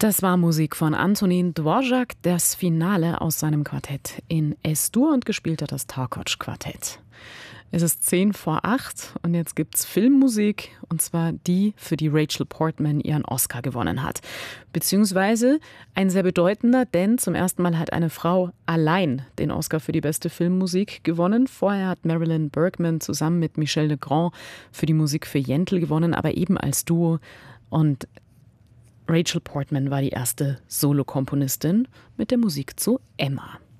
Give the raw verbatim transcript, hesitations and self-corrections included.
Das war Musik von Antonín Dvořák, das Finale aus seinem Quartett in Es-Dur, und gespielt hat das Tarkoč-Quartett. Es ist zehn vor acht und jetzt gibt's Filmmusik, und zwar die, für die Rachel Portman ihren Oscar gewonnen hat. Beziehungsweise ein sehr bedeutender, denn zum ersten Mal hat eine Frau allein den Oscar für die beste Filmmusik gewonnen. Vorher hat Marilyn Bergman zusammen mit Michel Legrand für die Musik für Yentl gewonnen, aber eben als Duo. Und Rachel Portman war die erste Solokomponistin mit der Musik zu Emma.